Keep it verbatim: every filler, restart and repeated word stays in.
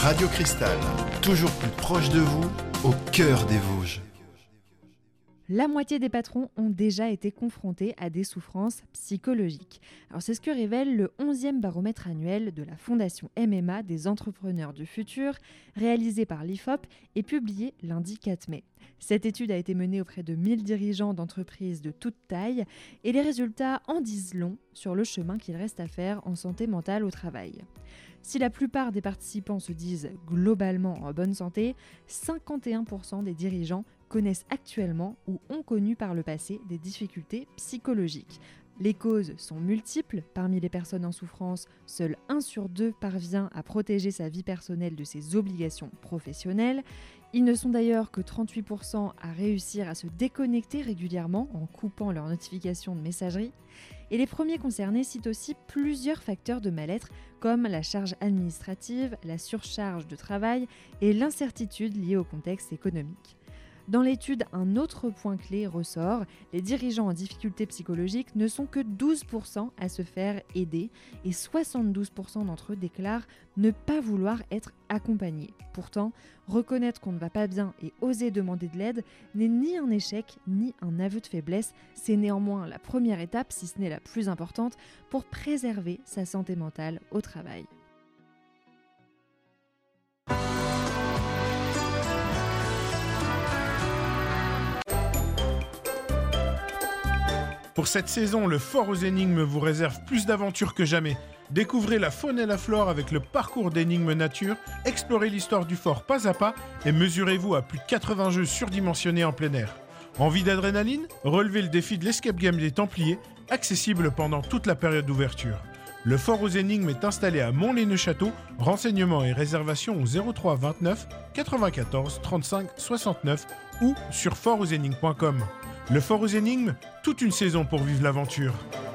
Radio Cristal, toujours plus proche de vous, au cœur des Vosges. La moitié des patrons ont déjà été confrontés à des souffrances psychologiques. Alors c'est ce que révèle le onzième baromètre annuel de la Fondation M M A des entrepreneurs du futur, réalisé par l'I F O P et publié lundi quatre mai. Cette étude a été menée auprès de mille dirigeants d'entreprises de toute taille et les résultats en disent long sur le chemin qu'il reste à faire en santé mentale au travail. Si la plupart des participants se disent globalement en bonne santé, cinquante et un pour cent des dirigeants connaissent actuellement ou ont connu par le passé des difficultés psychologiques. Les causes sont multiples. Parmi les personnes en souffrance, seul un sur deux parvient à protéger sa vie personnelle de ses obligations professionnelles. Ils ne sont d'ailleurs que trente-huit pour cent à réussir à se déconnecter régulièrement en coupant leurs notifications de messagerie. Et les premiers concernés citent aussi plusieurs facteurs de mal-être comme la charge administrative, la surcharge de travail et l'incertitude liée au contexte économique. Dans l'étude, un autre point clé ressort, les dirigeants en difficulté psychologique ne sont que douze pour cent à se faire aider et soixante-douze pour cent d'entre eux déclarent ne pas vouloir être accompagnés. Pourtant, reconnaître qu'on ne va pas bien et oser demander de l'aide n'est ni un échec ni un aveu de faiblesse, c'est néanmoins la première étape, si ce n'est la plus importante, pour préserver sa santé mentale au travail. Pour cette saison, le Fort aux Énigmes vous réserve plus d'aventures que jamais. Découvrez la faune et la flore avec le parcours d'énigmes nature, explorez l'histoire du fort pas à pas et mesurez-vous à plus de quatre-vingts jeux surdimensionnés en plein air. Envie d'adrénaline ? Relevez le défi de l'Escape Game des Templiers, accessible pendant toute la période d'ouverture. Le Fort aux Énigmes est installé à Mont-les-Neuchâteaux. Renseignements et réservations au zéro trois vingt-neuf quatre-vingt-quatorze trente-cinq soixante-neuf ou sur fort aux énigmes point com. Le Fort aux Énigmes, toute une saison pour vivre l'aventure.